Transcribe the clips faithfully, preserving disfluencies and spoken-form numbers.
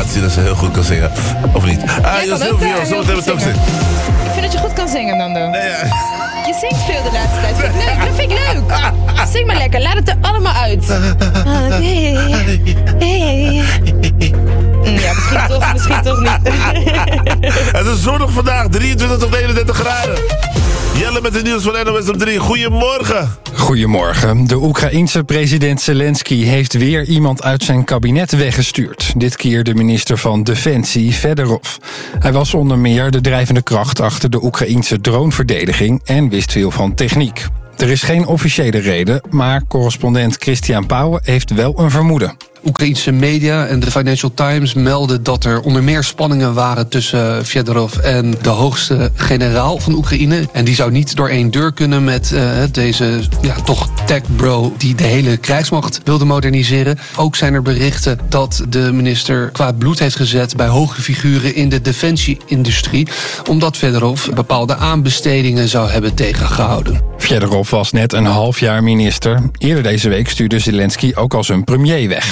laten zien dat ze heel goed kan zingen. Of niet? Ah, Jij kan ook, Silvio, eh, zo heel meteen goed met zingen. zingen. Ik vind dat je goed kan zingen, Nando. Nee, ja. Je zingt veel de laatste tijd. Vind ik leuk. Dat vind ik leuk. Zing maar lekker. Laat het er allemaal uit. Ja, misschien toch, misschien toch niet. Het is zonnig vandaag, drieëntwintig tot eenendertig graden. Jelle met de nieuws van N O S op drie. Goedemorgen. Goedemorgen. De Oekraïense president Zelensky heeft weer iemand uit zijn kabinet weggestuurd. Dit keer de minister van Defensie, Fedorov. Hij was onder meer de drijvende kracht achter de Oekraïense droneverdediging en wist veel van techniek. Er is geen officiële reden, maar correspondent Christian Pauwen heeft wel een vermoeden. Oekraïense media en de Financial Times melden dat er onder meer spanningen waren tussen Fedorov en de hoogste generaal van Oekraïne. En die zou niet door één deur kunnen met uh, deze ja, toch tech-bro die de hele krijgsmacht wilde moderniseren. Ook zijn er berichten dat de minister kwaad bloed heeft gezet bij hoge figuren in de defensie-industrie, omdat Fedorov bepaalde aanbestedingen zou hebben tegengehouden. Fedorov was net een half jaar minister. Eerder deze week stuurde Zelensky ook al zijn premier weg.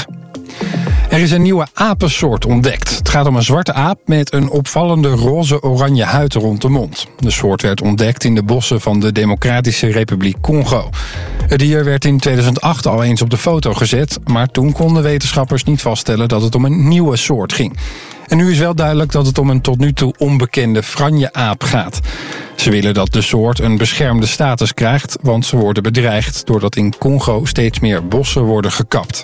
Er is een nieuwe apensoort ontdekt. Het gaat om een zwarte aap met een opvallende roze-oranje huid rond de mond. De soort werd ontdekt in de bossen van de Democratische Republiek Congo. Het dier werd in tweeduizend acht al eens op de foto gezet, maar toen konden wetenschappers niet vaststellen dat het om een nieuwe soort ging. En nu is wel duidelijk dat het om een tot nu toe onbekende franje-aap gaat. Ze willen dat de soort een beschermde status krijgt, want ze worden bedreigd doordat in Congo steeds meer bossen worden gekapt.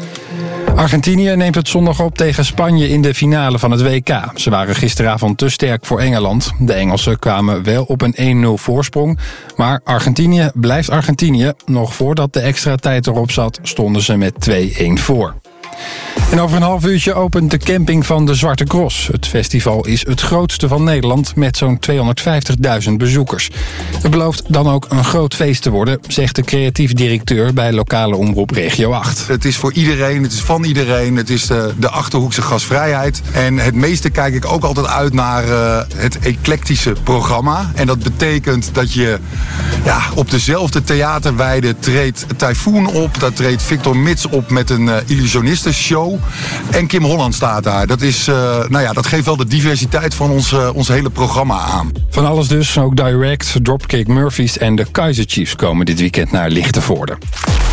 Argentinië neemt het zondag op tegen Spanje in de finale van het W K. Ze waren gisteravond te sterk voor Engeland. De Engelsen kwamen wel op een één nul voorsprong. Maar Argentinië blijft Argentinië. Nog voordat de extra tijd erop zat, stonden ze met twee-één voor. En over een half uurtje opent de camping van de Zwarte Cross. Het festival is het grootste van Nederland met zo'n tweehonderdvijftigduizend bezoekers. Het belooft dan ook een groot feest te worden, zegt de creatief directeur bij lokale omroep Regio acht. Het is voor iedereen, het is van iedereen, het is de, de Achterhoekse gastvrijheid. En het meeste kijk ik ook altijd uit naar uh, het eclectische programma. En dat betekent dat je ja, op dezelfde theaterweide treedt Typhoon op. Daar treedt Victor Mits op met een uh, illusionistenshow. En Kim Holland staat daar. Dat, is, uh, nou ja, dat geeft wel de diversiteit van ons, uh, ons hele programma aan. Van alles dus, ook Direct, Dropkick Murphys en de Kaiser Chiefs komen dit weekend naar Lichtenvoorde.